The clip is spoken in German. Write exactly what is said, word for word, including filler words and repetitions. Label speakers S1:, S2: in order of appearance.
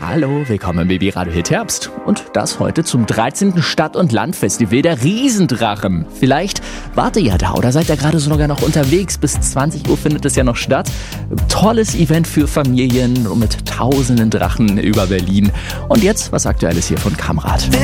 S1: Hallo, willkommen im Baby-Radio Hit Herbst. Und das heute zum dreizehnten Stadt- und Landfestival der Riesendrachen. Vielleicht wart ihr ja da oder seid ihr gerade sogar noch unterwegs. Bis zwanzig Uhr findet es ja noch statt. Tolles Event für Familien mit tausenden Drachen über Berlin. Und jetzt was Aktuelles hier von Kamrad.